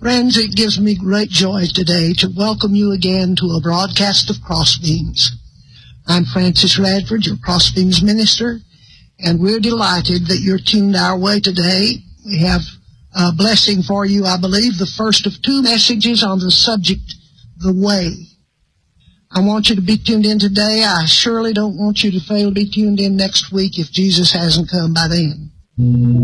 Friends, it gives me great joy today to welcome you again to a broadcast of Crossbeams. I'm Francis Radford, your Crossbeams minister, and we're delighted that you're tuned our way today. We have a blessing for you, I believe, the first of two messages on the subject, the way. I want you to be tuned in today. I surely don't want you to fail to be tuned in next week if Jesus hasn't come by then.